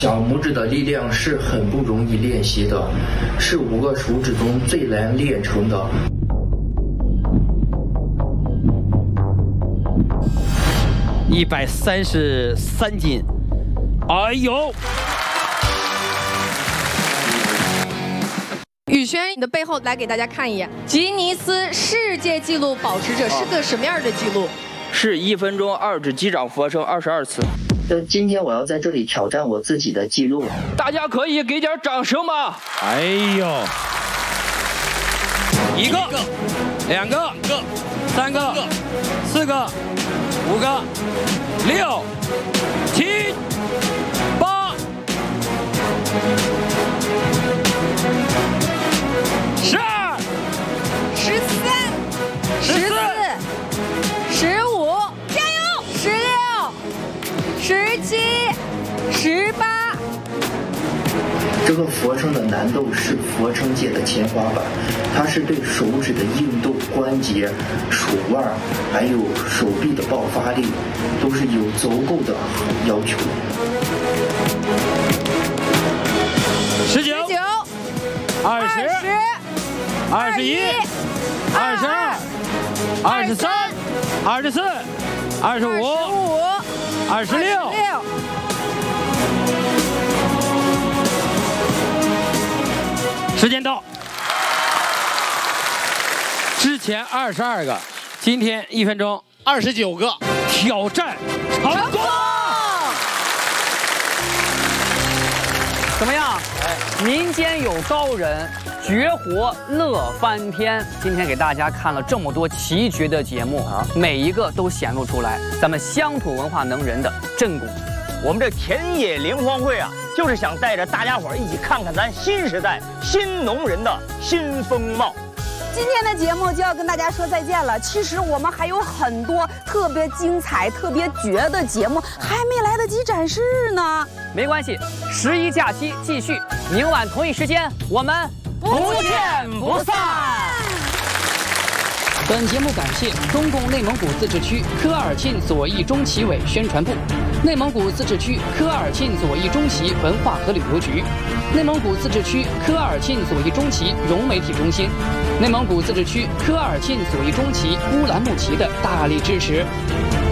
小拇指的力量是很不容易练习的，是5个手指中最难练成的。 133斤，哎呦！ 宇轩，你的背后来给大家看一眼，吉尼斯世界纪录保持者是个什么样的记录？ 是1分钟2指击掌俯卧撑22次。 今天我要在这里挑战我自己的记录， 大家可以给点掌声吗？ 哎呦 ！1个、2个、3个、4个、5个、6、7、8、12、 13、14、15，加油！16、17、18。 这个俯卧撑的难度是俯卧撑界的天花板，它是对手指的运动关节、手腕还有手臂的爆发力都是有足够的要求。 19、20、21、22、23、24、25、26。时间到。之前22个，今天1分钟29个，挑战成功。 怎么样？民间有高人，绝活乐翻天。今天给大家看了这么多奇绝的节目啊，每一个都显露出来咱们乡土文化能人的真功。 我们这田野联欢会啊，就是想带着大家伙一起看看咱新时代新农人的新风貌。 今天的节目就要跟大家说再见了。其实我们还有很多特别精彩、特别绝的节目还没来得及展示呢。 没关系，11假期继续，明晚同一时间我们不见不散。本节目感谢中共内蒙古自治区科尔沁左翼中旗委宣传部、内蒙古自治区科尔沁左翼中旗文化和旅游局、内蒙古自治区科尔沁左翼中旗融媒体中心、内蒙古自治区科尔沁左翼中旗乌兰牧旗的大力支持。